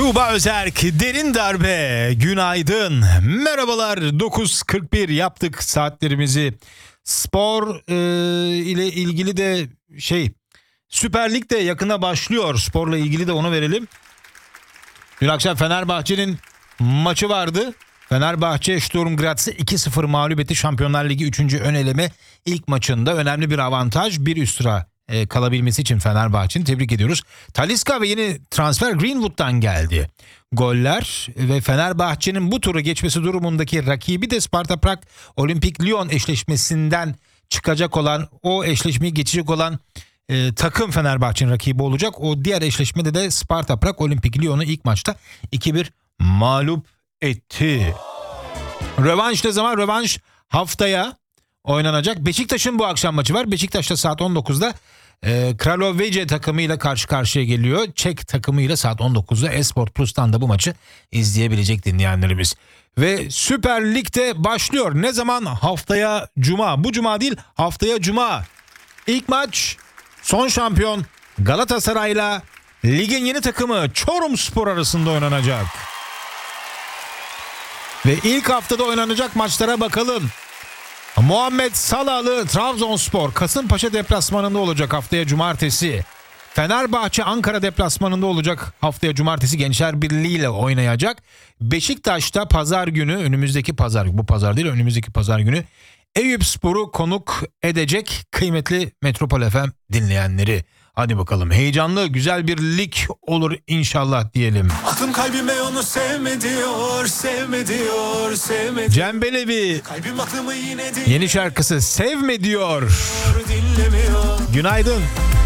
Tuğba Özerk, Derin Darbe, günaydın. Merhabalar, 9.41 yaptık saatlerimizi. Spor ile ilgili de Süper Lig de yakına başlıyor. Sporla ilgili de onu verelim. Dün akşam Fenerbahçe'nin maçı vardı. Fenerbahçe Sturm Graz'ı 2-0 mağlup etti. Şampiyonlar Ligi 3. ön eleme ilk maçında önemli bir avantaj. Bir üst sıra kalabilmesi için Fenerbahçe'nin tebrik ediyoruz. Talisca ve yeni transfer Greenwood'dan geldi. Goller ve Fenerbahçe'nin bu turu geçmesi durumundaki rakibi de Sparta Prag Olimpik Lyon eşleşmesinden çıkacak olan, o eşleşmeyi geçecek olan takım Fenerbahçe'nin rakibi olacak. O diğer eşleşmede de Sparta Prag Olimpik Lyon'u ilk maçta 2-1 mağlup etti. Rövanş ne zaman? Rövanş haftaya oynanacak. Beşiktaş'ın bu akşam maçı var. Beşiktaş'ta saat 19'da Kralovice takımıyla karşı karşıya geliyor. Çek takımıyla saat 19'da Esport Plus'tan da bu maçı izleyebilecek dinleyenlerimiz. Ve Süper Lig'de başlıyor. Ne zaman? Haftaya Cuma. Bu Cuma değil, haftaya Cuma. İlk maç son şampiyon Galatasaray'la ligin yeni takımı Çorumspor arasında oynanacak. Ve ilk haftada oynanacak maçlara bakalım. Muhammed Salahlı Trabzonspor Kasımpaşa deplasmanında olacak haftaya cumartesi. Fenerbahçe Ankara deplasmanında olacak haftaya cumartesi, Gençler Birliği ile oynayacak. Beşiktaş'ta pazar günü, önümüzdeki pazar, bu pazar değil önümüzdeki pazar günü Eyüpspor'u konuk edecek kıymetli Metropol FM dinleyenleri. Hadi bakalım, heyecanlı güzel bir lig olur inşallah diyelim. Aklım kalbime onu sevme diyor, sevme diyor, sevme diyor. Cem Belevi Kalbim aklımı yine yeni şarkısı Sevme diyor. dinlemiyor. Günaydın.